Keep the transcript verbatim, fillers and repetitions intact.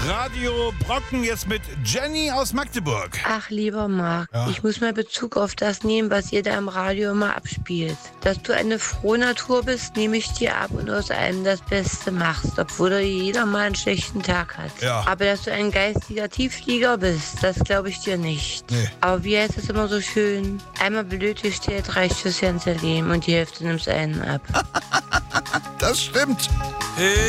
Radio Brocken jetzt mit Jenny aus Magdeburg. Ach, lieber Marc, ja. Ich muss mal Bezug auf das nehmen, was ihr da im Radio immer abspielt. Dass du eine frohe Natur bist, nehme ich dir ab und aus allem das Beste machst, obwohl da jeder mal einen schlechten Tag hat. Ja. Aber dass du ein geistiger Tiefflieger bist, das glaube ich dir nicht. Nee. Aber wie heißt es immer so schön? Einmal blöd gestellt reicht fürs ganze Leben und die Hälfte nimmst einen ab. Das stimmt. Hey.